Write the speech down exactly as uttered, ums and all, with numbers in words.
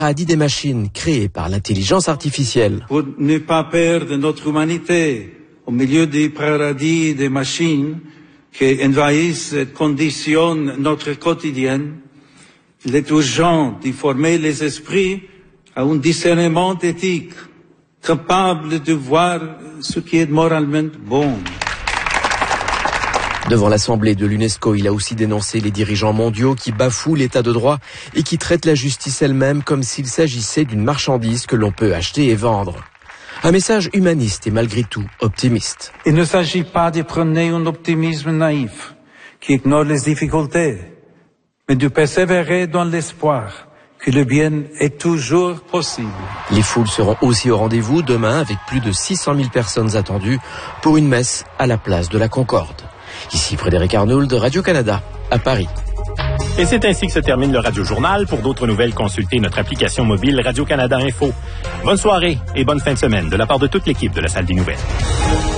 paradis des machines créées par l'intelligence artificielle. Pour ne pas perdre notre humanité au milieu du paradis des machines qui envahissent et conditionnent notre quotidien, il est urgent de former les esprits à un discernement éthique, capable de voir ce qui est moralement bon. Devant l'Assemblée de l'UNESCO, il a aussi dénoncé les dirigeants mondiaux qui bafouent l'état de droit et qui traitent la justice elle-même comme s'il s'agissait d'une marchandise que l'on peut acheter et vendre. Un message humaniste et malgré tout optimiste. Il ne s'agit pas de prôner un optimisme naïf qui ignore les difficultés, mais de persévérer dans l'espoir que le bien est toujours possible. Les foules seront aussi au rendez-vous demain avec plus de six cent mille personnes attendues pour une messe à la place de la Concorde. Ici Frédéric Arnould de Radio-Canada, à Paris. Et c'est ainsi que se termine le Radio Journal. Pour d'autres nouvelles, consultez notre application mobile Radio-Canada Info. Bonne soirée et bonne fin de semaine de la part de toute l'équipe de la Salle des Nouvelles.